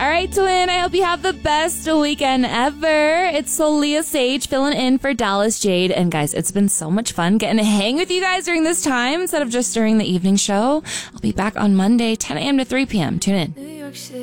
All right, twin, I hope you have the best weekend ever. It's Solia Sage filling in for Dallas Jade. And guys, it's been so much fun getting to hang with you guys during this time instead of just during the evening show. I'll be back on Monday, 10 a.m. to 3 p.m. Tune in.